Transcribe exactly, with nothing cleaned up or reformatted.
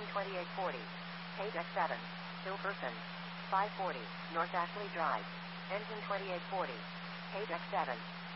twenty-eight forty. Page X seven. Hilferson. five forty. North Ashley Drive. Engine twenty-eight forty. Page X seven.